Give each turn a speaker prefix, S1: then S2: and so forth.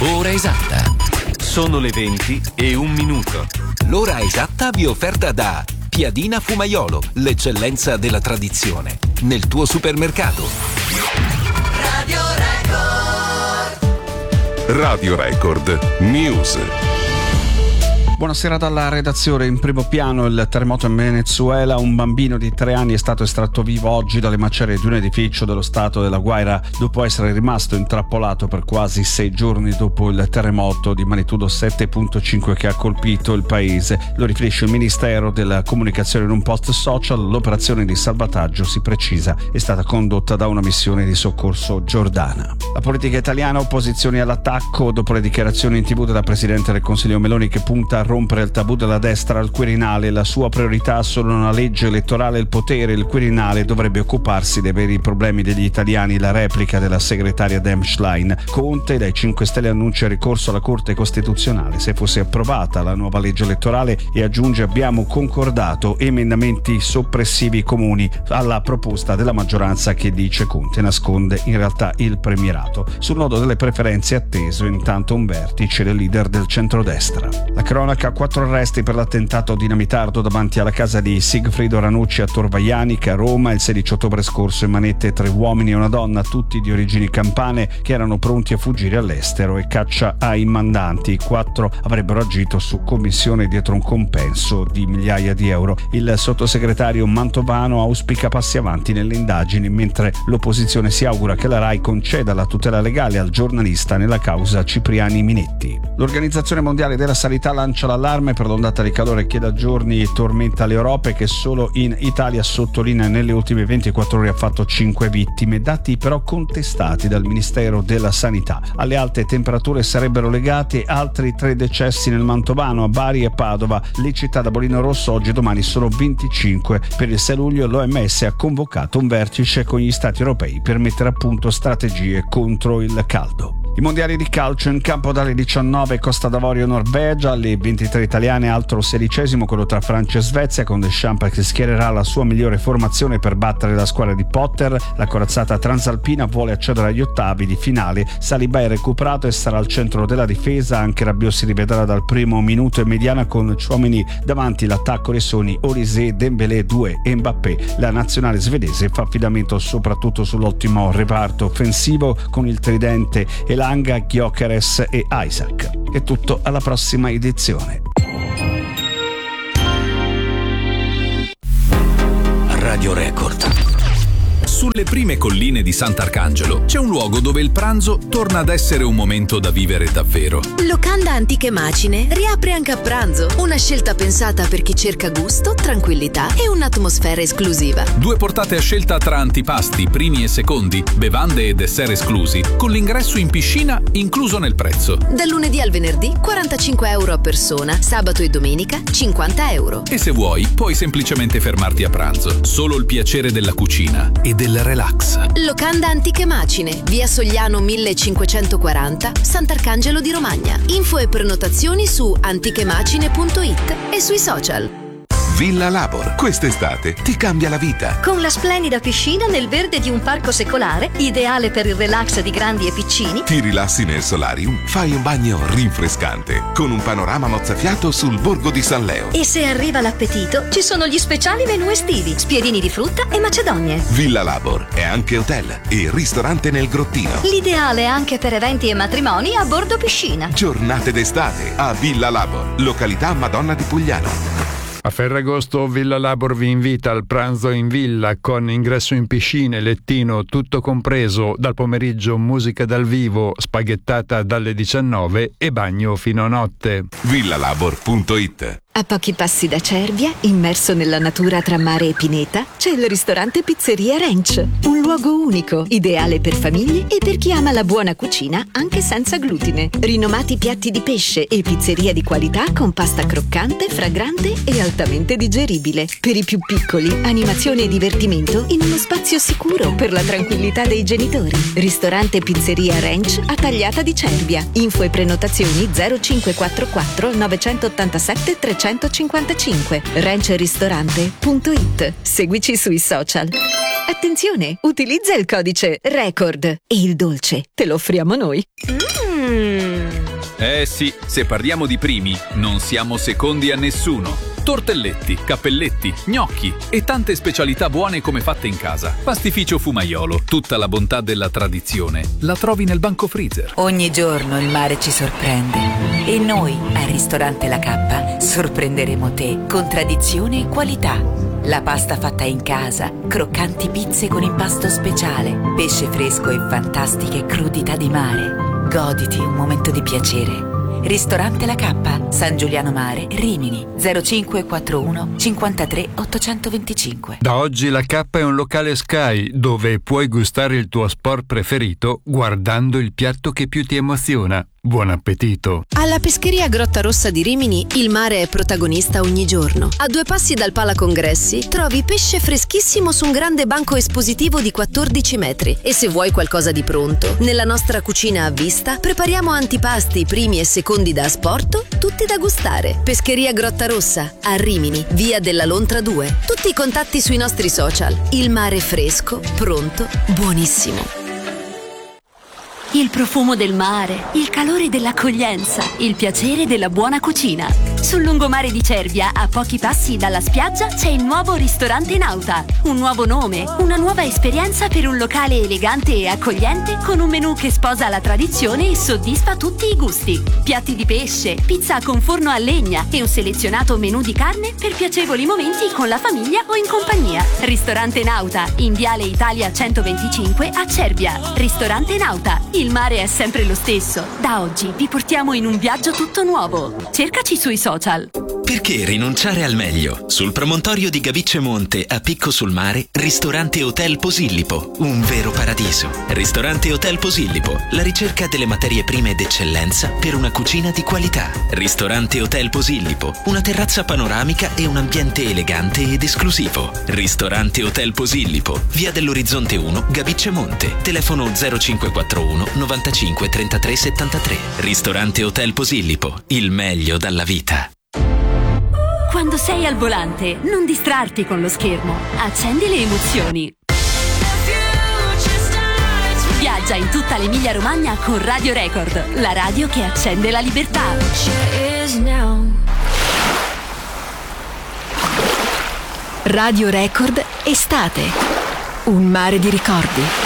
S1: Ora esatta. Sono le 20:01. L'ora esatta vi è offerta da Piadina Fumaiolo, l'eccellenza della tradizione. Nel tuo supermercato.
S2: Radio Record.
S3: Radio Record News.
S4: Buonasera dalla redazione. In primo piano il terremoto in Venezuela. Un bambino di 3 anni è stato estratto vivo oggi dalle macerie di un edificio dello stato della Guaira dopo essere rimasto intrappolato per quasi 6 giorni dopo il terremoto di magnitudo 7.5 che ha colpito il paese. Lo riferisce il Ministero della Comunicazione in un post social. L'operazione di salvataggio, si precisa, è stata condotta da una missione di soccorso giordana. La politica italiana, opposizioni all'attacco dopo le dichiarazioni in TV della Presidente del Consiglio Meloni che punta a rompere il tabù della destra al Quirinale. La sua priorità sono una legge elettorale e il potere. Il Quirinale dovrebbe occuparsi dei veri problemi degli italiani. La replica della segretaria Dem Schlein. Conte dai 5 Stelle annuncia ricorso alla Corte Costituzionale se fosse approvata la nuova legge elettorale e aggiunge: abbiamo concordato emendamenti soppressivi comuni alla proposta della maggioranza che, dice Conte, nasconde in realtà il premierato. Sul nodo delle preferenze è atteso intanto un vertice del leader del centrodestra. La cronaca: 4 arresti per l'attentato dinamitardo davanti alla casa di Sigfrido Ranucci a Tor Vaianica, a Roma, il 16 ottobre scorso. In manette 3 uomini e una donna, tutti di origini campane, che erano pronti a fuggire all'estero e caccia ai mandanti. 4 avrebbero agito su commissione dietro un compenso di migliaia di euro. Il sottosegretario Mantovano auspica passi avanti nelle indagini, mentre l'opposizione si augura che la RAI conceda la tutela legale al giornalista nella causa Cipriani Minetti. L'Organizzazione Mondiale della Sanità lancia l'allarme per l'ondata di calore che da giorni tormenta l'Europa e che solo in Italia, sottolinea, nelle ultime 24 ore ha fatto 5 vittime, dati però contestati dal Ministero della Sanità. Alle alte temperature sarebbero legati altri 3 decessi nel Mantovano, a Bari e Padova. Le città da bollino rosso oggi e domani sono 25. Per il 6 luglio l'OMS ha convocato un vertice con gli stati europei per mettere a punto strategie contro il caldo. I mondiali di calcio in campo dalle 19, Costa d'Avorio Norvegia, alle 23 italiane altro 16°, quello tra Francia e Svezia, con Deschamps che schiererà la sua migliore formazione per battere la squadra di Potter. La corazzata transalpina vuole accedere agli ottavi di finale. Saliba è recuperato e sarà al centro della difesa. Anche Rabiot si rivedrà dal primo minuto e mediana con Tchouaméni davanti. L'attacco Ressoni, Olise, Dembélé, Doué e Mbappé. La nazionale svedese fa affidamento soprattutto sull'ottimo reparto offensivo con il tridente Elanga, Gyökeres e Isaac. È tutto, alla prossima edizione.
S1: Radio Record.
S5: Sulle prime colline di Sant'Arcangelo c'è un luogo dove il pranzo torna ad essere un momento da vivere davvero.
S6: Locanda Antiche Macine riapre anche a pranzo. Una scelta pensata per chi cerca gusto, tranquillità e un'atmosfera esclusiva.
S5: 2 portate a scelta tra antipasti, primi e secondi, bevande e dessert esclusi, con l'ingresso in piscina incluso nel prezzo.
S6: Dal lunedì al venerdì 45 euro a persona, sabato e domenica 50 euro.
S5: E se vuoi puoi semplicemente fermarti a pranzo. Solo il piacere della cucina e del relax.
S6: Locanda Antiche Macine, via Sogliano 1540, Sant'Arcangelo di Romagna. Info e prenotazioni su antichemacine.it e sui social.
S3: Villa Labor, quest'estate ti cambia la vita.
S7: Con la splendida piscina nel verde di un parco secolare, ideale per il relax di grandi e piccini.
S3: Ti rilassi nel solarium, fai un bagno rinfrescante con un panorama mozzafiato sul borgo di San Leo.
S7: E se arriva l'appetito, ci sono gli speciali menù estivi, spiedini di frutta e macedonie.
S3: Villa Labor è anche hotel e ristorante nel grottino.
S7: L'ideale anche per eventi e matrimoni a bordo piscina.
S3: Giornate d'estate a Villa Labor, località Madonna di Pugliano.
S8: A Ferragosto Villa Labor vi invita al pranzo in villa con ingresso in piscine, lettino, tutto compreso. Dal pomeriggio musica dal vivo, spaghettata dalle 19 e bagno fino a notte.
S3: villalabor.it.
S9: A pochi passi da Cervia, immerso nella natura tra mare e pineta, c'è il ristorante Pizzeria Ranch. Un luogo unico, ideale per famiglie e per chi ama la buona cucina anche senza glutine. Rinomati piatti di pesce e pizzeria di qualità con pasta croccante, fragrante e altamente digeribile. Per i più piccoli, animazione e divertimento in uno spazio sicuro per la tranquillità dei genitori. Ristorante Pizzeria Ranch a Tagliata di Cervia. Info e prenotazioni 0544 987 355. ranchristorante.it. Seguici sui social. Attenzione, utilizza il codice RECORD e il dolce te lo offriamo noi.
S5: Eh sì, se parliamo di primi, non siamo secondi a nessuno. Tortelletti, cappelletti, gnocchi e tante specialità buone come fatte in casa. Pastificio Fumaiolo, tutta la bontà della tradizione la trovi nel banco freezer.
S10: Ogni giorno il mare ci sorprende e noi al ristorante La Cappa sorprenderemo te con tradizione e qualità. La pasta fatta in casa, croccanti pizze con impasto speciale, pesce fresco e fantastiche crudità di mare. Goditi un momento di piacere. Ristorante La Cappa, San Giuliano Mare, Rimini, 0541 53 825.
S8: Da oggi La Cappa è un locale Sky dove puoi gustare il tuo sport preferito guardando il piatto che più ti emoziona. Buon appetito!
S6: Alla pescheria Grotta Rossa di Rimini il mare è protagonista ogni giorno. A 2 passi dal Pala Congressi trovi pesce freschissimo su un grande banco espositivo di 14 metri. E se vuoi qualcosa di pronto, nella nostra cucina a vista prepariamo antipasti, primi e secondi da asporto, tutti da gustare. Pescheria Grotta Rossa, a Rimini, via della Lontra 2. Tutti i contatti sui nostri social. Il mare fresco, pronto, buonissimo.
S7: Il profumo del mare, il calore dell'accoglienza, il piacere della buona cucina. Sul lungomare di Cervia, a pochi passi dalla spiaggia, c'è il nuovo ristorante Nauta. Un nuovo nome, una nuova esperienza per un locale elegante e accogliente con un menù che sposa la tradizione e soddisfa tutti i gusti. Piatti di pesce, pizza con forno a legna e un selezionato menù di carne per piacevoli momenti con la famiglia o in compagnia. Ristorante Nauta, in Viale Italia 125 a Cervia. Ristorante Nauta. Il mare è sempre lo stesso. Da oggi vi portiamo in un viaggio tutto nuovo. Cercaci sui social.
S11: Perché rinunciare al meglio? Sul promontorio di Gabicce Monte, a Picco sul Mare, Ristorante Hotel Posillipo. Un vero paradiso. Ristorante Hotel Posillipo. La ricerca delle materie prime d'eccellenza per una cucina di qualità. Ristorante Hotel Posillipo. Una terrazza panoramica e un ambiente elegante ed esclusivo. Ristorante Hotel Posillipo. Via dell'Orizzonte 1, Gabicce Monte. Telefono 0541 95 33 73. Ristorante Hotel Posillipo. Il meglio dalla vita.
S7: Quando sei al volante, non distrarti con lo schermo. Accendi le emozioni. Viaggia in tutta l'Emilia Romagna con Radio Record, la radio che accende la libertà. Radio Record Estate. Un mare di ricordi.